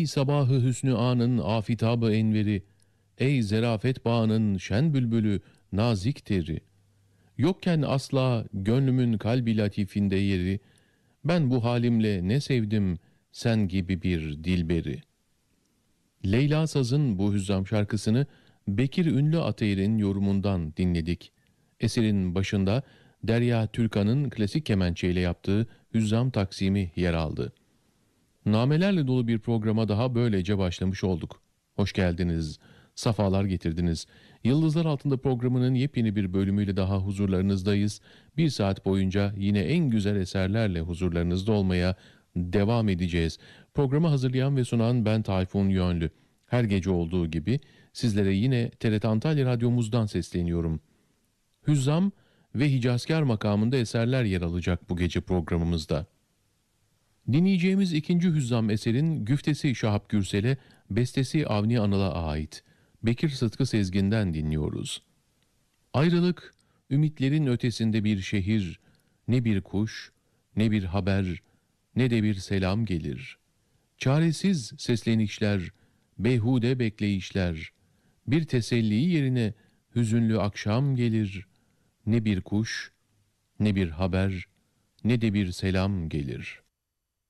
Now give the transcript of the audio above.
Ey sabahı hüsnü anın afitabı enveri, ey zerafet bağının şen bülbülü nazik teri. Yokken asla gönlümün kalbi latifinde yeri, ben bu halimle ne sevdim sen gibi bir dilberi. Leyla Saz'ın bu hüzzam şarkısını Bekir Ünlü Atayır'ın yorumundan dinledik. Eserin başında Derya Türkan'ın klasik kemençeyle yaptığı hüzzam taksimi yer aldı. Namelerle dolu bir programa daha böylece başlamış olduk. Hoş geldiniz, safalar getirdiniz. Yıldızlar Altında programının yepyeni bir bölümüyle daha huzurlarınızdayız. Bir saat boyunca yine en güzel eserlerle huzurlarınızda olmaya devam edeceğiz. Programı hazırlayan ve sunan ben Tayfun Yönlü. Her gece olduğu gibi sizlere yine TRT Antalya Radyomuzdan sesleniyorum. Hüzzam ve Hicazkar makamında eserler yer alacak bu gece programımızda. Dinleyeceğimiz ikinci hüzzam eserin güftesi Şahap Gürsel'e, bestesi Avni Anıl'a ait. Bekir Sıtkı Sezgin'den dinliyoruz. Ayrılık, ümitlerin ötesinde bir şehir, ne bir kuş, ne bir haber, ne de bir selam gelir. Çaresiz seslenişler, beyhude bekleyişler, bir teselli yerine hüzünlü akşam gelir. Ne bir kuş, ne bir haber, ne de bir selam gelir.''